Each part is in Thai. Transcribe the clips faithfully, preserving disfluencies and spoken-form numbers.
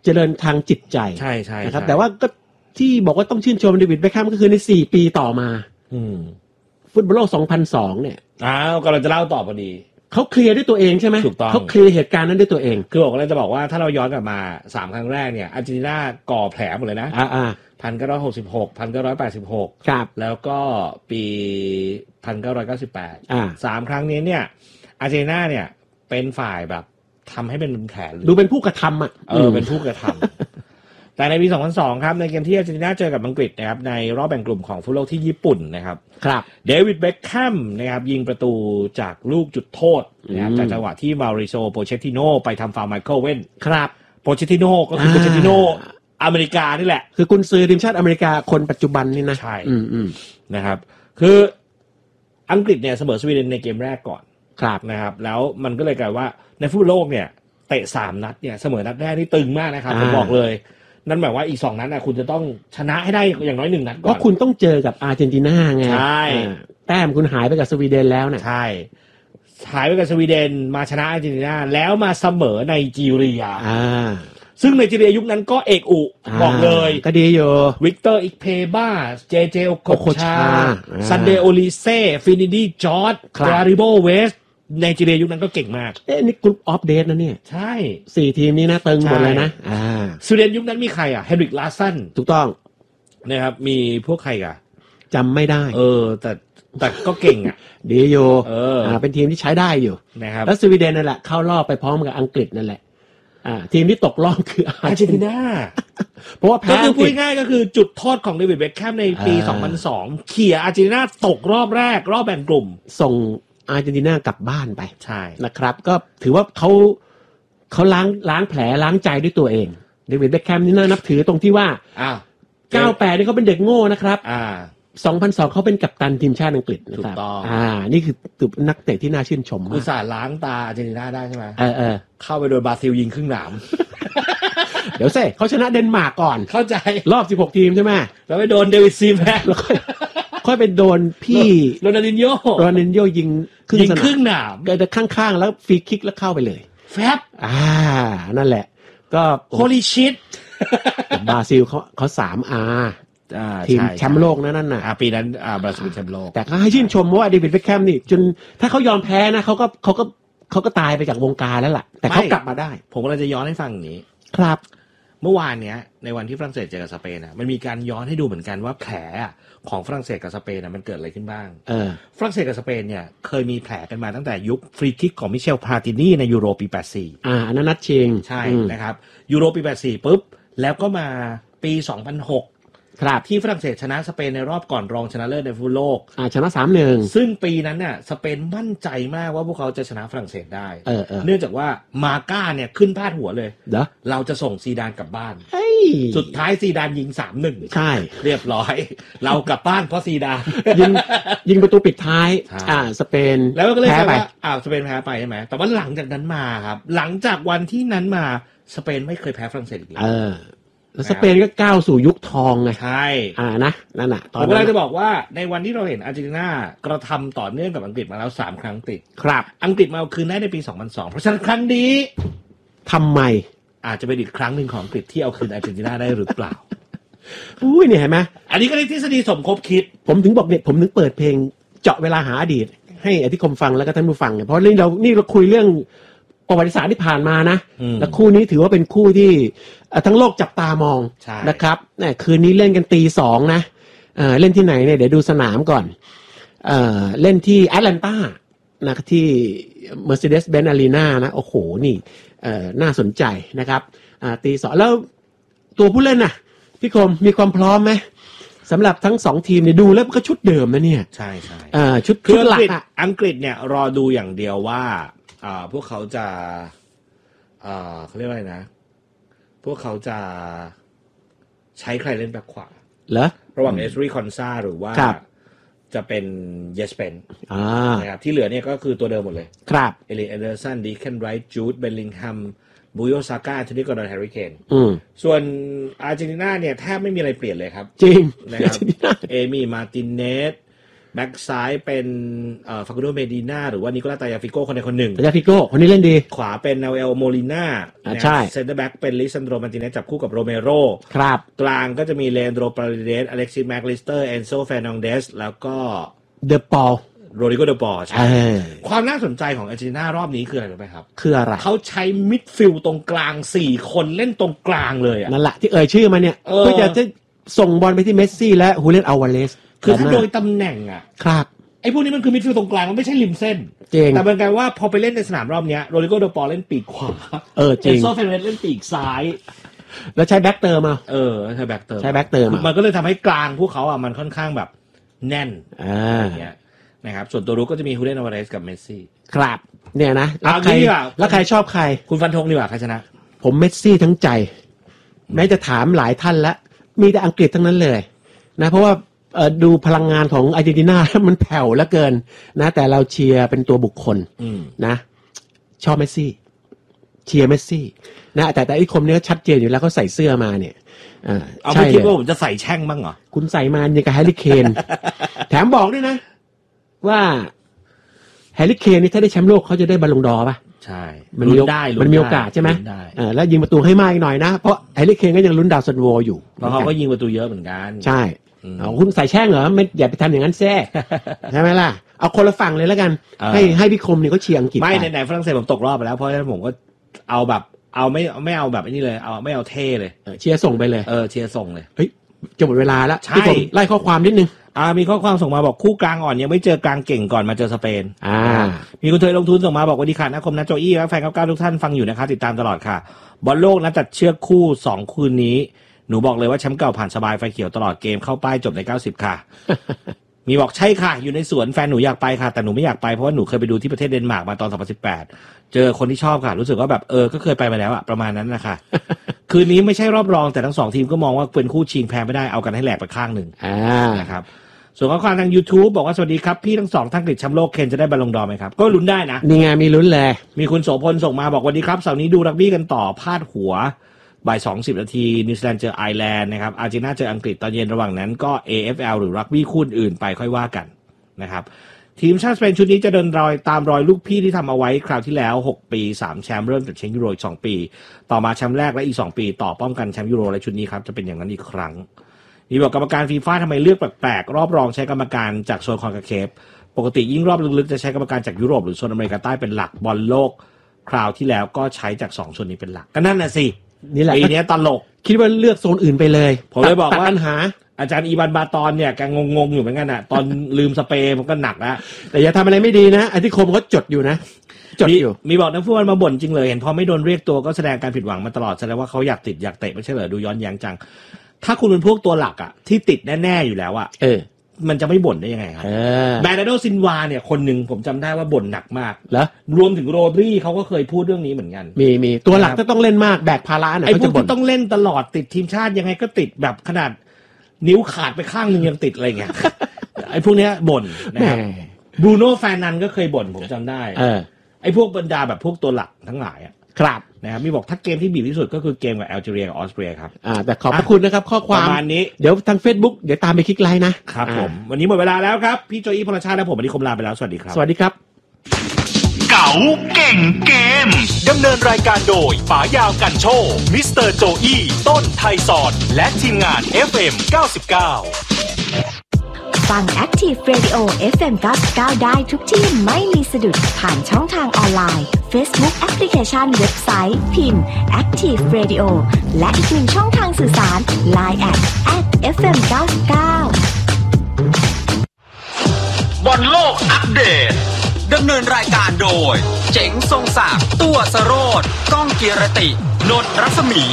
เจริญทางจิตใจใช่ใช่นะครับแต่ว่าก็ที่บอกว่าต้องชื่นชมเดวิดเบ็คแฮมก็คือในสี่ปีต่อมาฟุตบอลโลกสองพันสองเนี่ยอ้าวกำลังจะเล่าต่อพอดีเขาเคลียร์ด้วยตัวเองใช่ไหมถูกต้องเขาเคลียร์เหตุการณ์นั้นด้วยตัวเองคือบอกเลยจะบอกว่าถ้าเราย้อนกลับมาสามครั้งแรกเนี่ยอาร์เจนตินาก่อแผลหมดเลยนะอ่าพันเก้าร้อยหกสิบหกพันเก้าร้อยแปดสิบหกครับแล้วก็ปีพันเก้าร้อยเก้าสิบแปดอ่าสามครั้งนี้เนี่ยอาร์เจนตินาเนี่ยเป็นฝ่ายแบบทำให้เป็นแผลดูเป็นผู้กระทำอ่ะเออเป็นผู้กระทำแต่ในปีสองพันสองครับในเกมที่อาร์เจนตินาเจอกับอังกฤษนะครับในรอบแบ่งกลุ่มของฟุตบอลที่ญี่ปุ่นนะครับครับเดวิดเบ็คแฮมนะครับยิงประตูจากลูกจุดโทษนะครับจากจังหวะที่มาริโซโปเชตติโนไปทำฟาวล์ไมเคิลเว่นครับโปเชตติโนก็คือโปเชตติโนอเมริกานี่แหละคือกุนซือทีมชาติอเมริกาคนปัจจุบันนี่นะใช่อืมๆนะครับคืออังกฤษเนี่ยเสมอสวีเดนในเกมแรกก่อนครับนะครับแล้วมันก็เลยกลายว่าในฟุตบอลโลกเนี่ยเตะสามนัดเนี่ยเสมอนัดแรกนี่ตึงมากนะครับผมบอกเลยนั่นหมายว่าอีกสองนัดนะคุณจะต้องชนะให้ได้อย่างน้อยหนึ่งนัดก่อนเพราะคุณต้องเจอกับอาร์เจนตินาไงใช่แต้มคุณหายไปกับสวีเดนแล้วนะใช่หายไปกับสวีเดนมาชนะอาร์เจนตินาแล้วมาเสมอไนจีเรียอ่าซึ่งไนจีเรียยุคนั้นก็เอกอุบอกเลยก็ดีอยู่วิกเตอร์อิกเพบ้าเจเจโอโคชาซันเดโอลิเซ่ฟินิดีจอร์จกราริโบเวสไนจีเรียยุคนั้นก็เก่งมากเอ๊ะนี่กรุ๊ปออฟเดทนะเนี่ยใช่สี่ทีมนี้นะเติงหมดเลยนะอ่าสวีเดนยุคนั้นมีใครอ่ะเฮนริกลาสันถูกต้องนะครับมีพวกใครอ่ะจำไม่ได้เออแต่แต่ก็เก่งอ่ะดีอยู่เอออ่าเป็นทีมที่ใช้ได้อยู่นะครับแล้วสวีเดนนั่นแหละเข้ารอบไปพร้อมกับอังกฤษนั่นแหละอ่าทีมที่ตกรอบคืออาร์เจนตินาเพราะว่าแพ้ก็คือพูดง่ายก็คือจุดโทษของเดวิดเบ็คแฮมในปีสองพันสองเขี่ยอาร์เจนตินาตกรอบแรกรอบแบ่งกลุ่มส่งอาร์เจนตินากลับบ้านไปใช่นะครับก็ถือว่าเขาเขาล้างล้างแผลล้างใจด้วยตัวเองเดวิดเบ็คแฮมนี่น่านับถือตรงที่ว่าอ้าวเก้าสิบแปดนี่เขาเป็นเด็กโง่นะครับอ่าสองพันสองเขาเป็นกัปตันทีมชาติอังกฤษนะครับถูกต้องอ่านี่คือตัวนักเตะที่น่าชื่นชมมากอุตส่าห์ล้างตาอาร์เจนตินาได้ใช่ไหมเออเออเข้าไปโดนบราซิลยิงครึ่งหนามเดี๋ยวเซ่เขาชนะเดนมาร์กก่อนเข้าใจรอบสิบหกทีมใช่ไหมแล้วไปโดนเดวิดซีแมนแล้วค่อยไปโดนพี่โรนัลดินโญ่โรนัลดินโญ่ยิงครึ่งสนามครึ่งหนามก็จะข้างๆแล้วฟรีคิกแล้วเข้าไปเลยแฟบอ่านั่นแหละก็โฮลิชิตบราซิลเขาเขาสามอาร์ทีมแชมป์โลกนั่นน่ะปีนั้นอ่าบราซิลแชมป์โลกแต่ก็ให้ชื่นชมว่าเดวิดเบ็คแฮมนี่จนถ้าเขายอมแพ้นะเขาก็เขาก็เขาก็ตายไปจากวงการแล้วล่ะแต่เขากลับมาได้ผมกำลังจะย้อนให้ฟังอย่างนี้ครับเมื่อวานเนี้ยในวันที่ฝรั่งเศสเจอกับสเปนอ่ะมันมีการย้อนให้ดูเหมือนกันว่าแผลของฝรั่งเศสกับสเปนอ่ะมันเกิดอะไรขึ้นบ้างเออฝรั่งเศสกับสเปนเนี่ยเคยมีแผลกันมาตั้งแต่ยุคฟรีคิกของมิเชลพลาตินีในยูโรปีแปดสิบสี่อ่าอันนั้นนัดชิงใช่นะครับยูโรปีแปดสิบสี่ปุ๊บแล้วก็มาปีสองพันหกครับที่ฝรั่งเศสชนะสเปนในรอบก่อนรองชนะเลิศในฟุตบอลโลกอ่าชนะ สามหนึ่งซึ่งปีนั้นน่ะสเปนมั่นใจมากว่าพวกเขาจะชนะฝรั่งเศสได้เออๆเนื่องจากว่ามาก้าเนี่ยขึ้นพาดหัวเลยเด้อเราจะส่งซีดานกลับบ้านสุดท้ายซีดานยิง สามหนึ่งใช่เรียบร้อยเรากลับบ้านเพราะซีดานยิงยิงประตูปิดท้ายอ่าสเปนแล้วก็เลยแพ้ไปอ้าวสเปนแพ้ไปใช่ไหมแต่ว่าหลังจากนั้นมาครับหลังจากวันที่นั้นมาสเปนไม่เคยแพ้ฝรั่งเศสอีกเลยเออแล้วสเปนก็ก้าวสู่ยุคทองไงใช่อ่านะนั่นน่ะตอนนั้นผมก็เลยจะบอกว่าในวันที่เราเห็นอาร์เจนตินากระทำต่อเนื่องกับอังกฤษมาแล้วสามครั้งติดครับอังกฤษมาเอาคืนได้ในปีสองพันสองเพราะฉะนั้นครั้งนี้ทำไมอาจจะเป็นอีกครั้งหนึ่งของอังกฤษที่เอาคืนอาร์เจนตินาได้หรือเปล่าอุ้ยเนี่ยเห็นไหมอันนี้ก็เรียกทฤษฎีสมคบคิดผมถึงบอกเนี่ยผมถึงเปิดเพลงเจาะเวลาหาอดีตให้อธิคมฟังแล้วก็ท่านผู้ฟังเนี่ยเพราะนี่เรานี่เราคุยเรื่องประวัติศาสตร์ที่ผ่านมานะและคู่นี้ถือว่าเป็นคู่ที่ทั้งโลกจับตามองนะครับเนี่ยคืนนี้เล่นกันตีสองนะเอ่อเล่นที่ไหนเนี่ยเดี๋ยวดูสนามก่อนเอ่อเล่นที่แอตแลนตานะที่ Mercedes-Benz Arena นะโอ้โหนี่เอ่อน่าสนใจนะครับอ่าตีสองแล้วตัวผู้เล่นน่ะพี่คมมีความพร้อมไหมสำหรับทั้งสองทีมเนี่ยดูแล้วก็ชุดเดิมนะเนี่ยใช่ใช่อ่าชุดชุดหลักอ่ะอังกฤษเนี่ยรอดูอย่างเดียวว่าอ่าพวกเขาจะอ่าเขาเรียกว่าอะไรนะพวกเขาจะใช้ใครเล่นแบ็คขวาเหรอระหว่างเอสรีคอนซาหรือว่าจะเป็นเยสเปนนะครับที่เหลือเนี่ยก็คือตัวเดิมหมดเลยครับเอลิเอเดอร์สันดีเคนไรท์จูดเบลลิงแฮมบูโยซาก้าทีนี้ก็โดนแฮร์รี่เคนส่วนอาร์เจนตินาเนี่ยแทบไม่มีอะไรเปลี่ยนเลยครับจริงนะครับเอมี่มาร์ตินเนสแบ็กซ้ายเป็นเอ่อฟาคูโดเมดิน่าหรือว่านิโคลัส ตายาฟิโก้คนใดคนหนึ่งตายาฟิโก้คนนี้เล่นดีขวาเป็นนาเอลโมลิน่าใช่เซนเตอร์แบ็กเป็นลิซันโดรมาร์ติเนสจับคู่กับโรเมโรครับกลางก็จะมีเลนโดรปาเรเดสอเล็กซิสแม็กลิสเตอร์เอนโซเฟร์นันเดสแล้วก็เดอปอลโรดิโกเดอปอลใช่ความน่าสนใจของอาร์เจนตินารอบนี้คืออะไรรู้ไหมครับคืออะไรเขาใช้มิดฟิลด์ตรงกลางสี่คนเล่นตรงกลางเลยอ่ะนั่นแหละที่เอ่ยชื่อมาเนี่ยเพื่อจะส่งบอลไปที่เมสซี่และฮูเลนอัลวาเรสคือถ้าโดยตำแหน่งอ่ะครับไอ้พวกนี้มันคือมิดฟิลด์ตรงกลางมันไม่ใช่ริมเส้นแต่เป็นการว่าพอไปเล่นในสนามรอบนี้โรดิโกเดอปอลเล่นปีกขวาเออจริงเอนโซเฟเรสเล่นปีกซ้ายแล้วใช้แบ็กเติมมาเออใช้แบ็กเติมใช้แบ็กเติมมันก็เลยทำให้กลางพวกเขาอ่ะมันค่อนข้างแบบแน่นอย่างเงี้ยนะครับส่วนตัวรุกก็จะมีฮูเลนอัลวาเรสกับเมสซี่ครับเนี่ยนะแล้วใครแล้วใครชอบใครคุณฟันธงดีกว่าใครชนะผมเมสซี่ทั้งใจแม้จะถามหลายท่านแล้วมีแต่อังกฤษทั้งนั้นเลยนะเพราะว่าดูพลังงานของอาร์เจนตินามันแผ่วเหลือเกินนะแต่เราเชียร์เป็นตัวบุคคลนะชอบเมสซี่เชียร์เมสซี่นะแต่แต่ไอ้คมนี้ก็ชัดเจนอยู่แล้วเขาใส่เสื้อมาเนี่ยเอาไม่คิดว่าผมจะใส่แช่งบ้างเหรอคุณใส่มาอย่างกับแฮร์รี่เคนแถมบอกด้วยนะว่าแฮร์รี่เคนนี่ถ้าได้แชมป์โลกเขาจะได้บอลลงดอร์ป่ะใช่มันมีได้มันมีโอกาสใช่ไหมอ่าแล้วยิงประตูให้มากหน่อยนะเพราะแฮร์รี่เคนก็ยังลุ้นดาวซันโวอยู่เพราะเขาก็ยิงประตูเยอะเหมือนกันใช่เอาคุณใส่แช่งเหรอไม่อย่าไปทำอย่างนั้นแซ่ใช่ไหมล่ะเอาคนละฝั่งเลยแล้วกันให้ให้พี่คมนี่เขาเชียร์อังกฤษไม่ไหนๆฝรั่งเศสผมตกรอบไปแล้วเพราะฉะนั้นผมก็เอาแบบเอาไม่ไม่เอาแบบนี้เลยเอาไม่เอาเท่เลยเชียร์ส่งไปเลยเออเชียร์ส่งเลยเฮ้ยจะหมดเวลาแล้วพี่คมไล่ข้อความนิดนึงอ่ามีข้อความส่งมาบอกคู่กลางอ่อนยังไม่เจอกลางเก่งก่อนมาเจอสเปนอ่ามีคุณเทยลงทุนส่งมาบอกวันดีค่ะนะคมนะโจอี้และแฟนเก้าเก้าทุกท่านฟังอยู่นะคะติดตามตลอดค่ะบอลโลกนัดจัดเชือกคู่สองคืนนี้หนูบอกเลยว่าแชมป์เก่าผ่านสบายไฟเขียวตลอดเกมเข้าป้ายจบในเก้าสิบค่ะ มีบอกใช่ค่ะอยู่ในสวนแฟนหนูอยากไปค่ะแต่หนูไม่อยากไปเพราะว่าหนูเคยไปดูที่ประเทศเดนมาร์กมาตอนสองพันสิบแปดเจอคนที่ชอบค่ะรู้สึกว่าแบบเออก็เคยไปมาแล้วอะประมาณนั้นนะคะ คืนนี้ไม่ใช่รอบรองแต่ทั้งสองทีมก็มองว่าเป็นคู่ชิงแพ้ไม่ได้เอากันให้แหลกไปข้างหนึ่งนะครับส่วนข้อความทาง YouTube บอกว่าสวัสดีครับพี่ทั้งสองท่านติดแชมป์โลกเคนจะได้บอลลงดอร์ไหมครับก็ลุ้นได้นะนี่ไงมีลุ้นเลยมีคุณโสพลส่งมาบอกวันดีครับเสาร์นี้ดูรักบี้กันต่อพาดหัวบ่ายสองสิบนาทีนิวซีแลนด์เจอไอร์แลนด์นะครับอาร์เจนตินาเจออังกฤษตอนเย็นระหว่างนั้นก็ เอ เอฟ แอล หรือรักบี้คู่อื่นไปค่อยว่ากันนะครับทีมชาติสเปนชุดนี้จะเดินรอยตามรอยลูกพี่ที่ทำเอาไว้คราวที่แล้วหกปีสามแชมป์เริ่มจากแชมป์ยูโรอีกสองปีต่อมาแชมป์แรกและอีกสองปีต่อป้องกันแชมป์ยูโรและชุดนี้ครับจะเป็นอย่างนั้นอีกครั้งมีบอกกรรมการฟีฟ่าทำไมเลือกแปลกๆรอบรองใช้กรรมการจากโซนคอนคาเคฟปกติยิ่งรอบลึกๆจะใช้กรรมการจากยุโรปหรือโซนอเมริกาใต้เป็นหลักบอลโลกคราวที่แล้วก็ใช้จากสองโซนนี้เป็นหลักก็นั่นน่ะสินี่แหละปีนี้ตลกคิดว่าเลือกโซนอื่นไปเลยผมเลยบอกว่าปัญหาอาจารย์อีบันบาตอนเนี่ยแกงงๆอยู่เหมือนกันอ่ะตอนลืมสเปรย์มันก็หนักแล้วแต่อย่าทำอะไรไม่ดีนะไอ้ที่คมเขาจดอยู่นะจดอยู่มีบอกนักฟุตบอลมาบ่นจริงเลยเห็นพอไม่โดนเรียกตัวก็แสดงการผิดหวังมาตลอดแสดงว่าเขาอยากติดอยากเตะไม่ใช่เหรอดูย้อนแย้งจังถ้าคุณเป็นพวกตัวหลักอ่ะที่ติดแน่ๆอยู่แล้วอ่ะเออมันจะไม่บ่นได้ยังไงครับแบรนาร์โดซินวาเนี่ยคนหนึ่งผมจำได้ว่าบ่นหนักมากแล้วรวมถึงโรดรี่เขาก็เคยพูดเรื่องนี้เหมือนกันมีมีตัวหลักก็ต้องเล่นมากแบกภาระนะไอ้พวกที่ต้องเล่นตลอดติดทีมชาติยังไงก็ติดแบบขนาดนิ้วขาดไปข้างนึงยังติดอะไรเงี้ย ไอ้พวกเนี้ยบ่นนะครับบรูโน่แฟร์นันก็เคยบ่นผมจำได้ไอ้พวกบรรดาแบบพวกตัวหลักทั้งหลายอ่ะครับนะครับมีบอกถ้าเกมที่บีบที่สุดก็คือเกมกับแอลจีเรียกับออสเตรียครับอ่าแต่ขอบพระคุณนะครับข้อความประมาณนี้เดี๋ยวทาง Facebook เดี๋ยวตามไปคลิกไลค์นะครับผมวันนี้หมดเวลาแล้วครับพี่โจอี้พลชาติและผมวันนี้คมลาไปแล้วสวัสดีครับสวัสดีครับเก๋าเก่งเกมดำเนินรายการโดยป๋ายาวกันโชคมิสเตอร์โจอี้ต้นไทยสอนและทีมงาน เอฟ เอ็ม เก้าสิบเก้าฟัง Active Radio เอฟ เอ็ม เก้าสิบเก้าได้ทุกที่ไม่มีสะดุดผ่านช่องทางออนไลน์ Facebook แอปพลิเคชันเว็บไซต์พิมพ์ Active Radio และอีกหนึ่งช่องทางสื่อสาร ไลน์ แอท แอท เอฟ เอ็ม เก้าสิบเก้าบอลโลกอัปเดตดำเนินรายการโดยเจ๋งทรงศักดิ์ตัวสโรจน์ก้องกีรตินนท์รัศมี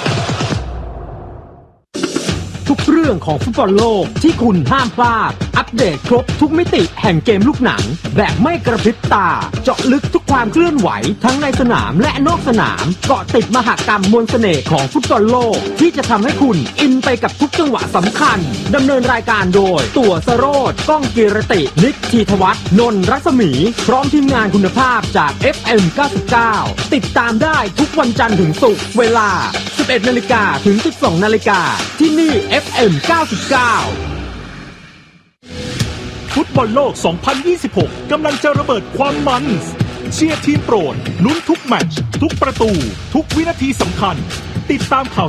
ทุกเรื่องของฟุตบอลโลกที่คุณห้ามพลาดอัปเดตครบทุกมิติแห่งเกมลูกหนังแบบไม่กระพริบตาเจาะลึกทุกความเคลื่อนไหวทั้งในสนามและนอกสนามเกาะติดมหกรรมมวลเสน่ห์ของฟุตบอลโลกที่จะทำให้คุณอินไปกับทุกจังหวะสำคัญดำเนินรายการโดยตัวสโรจน์ก้องกีรตินิกธีทวัฒน์นนท์รัศมีพร้อมทีมงานคุณภาพจาก เอฟ เอ็ม เก้าสิบเก้าติดตามได้ทุกวันจันทร์ถึงศุกร์เวลา สิบเอ็ดนาฬิกา ถึง สิบสองนาฬิกาที่นี่ เอฟ เอ็ม เก้าสิบเก้าฟุตบอลโลก สองพันยี่สิบหก กำลังจะระเบิดความมันเชียร์ทีมโปรดลุ้นทุกแมตช์ทุกประตูทุกวินาทีสำคัญติดตามข่าว